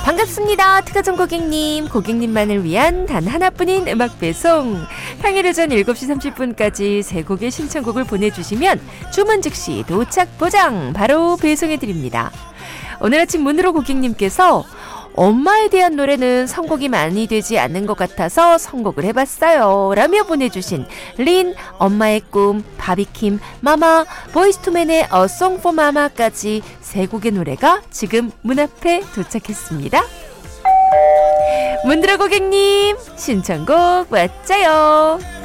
반갑습니다. 특허점 고객님만을 위한 단 하나뿐인 음악 배송. 평일 오전 7시 30분까지 세 곡의 신청곡을 보내주시면 주문 즉시 도착 보장 바로 배송해드립니다. 오늘 아침 문으로 고객님께서 엄마에 대한 노래는 선곡이 많이 되지 않는 것 같아서 선곡을 해봤어요 라며 보내주신 린, 엄마의 꿈, 바비킴, 마마, 보이스투맨의 A Song for Mama까지 세 곡의 노래가 지금 문 앞에 도착했습니다. 문드라 고객님 신청곡 왔자요.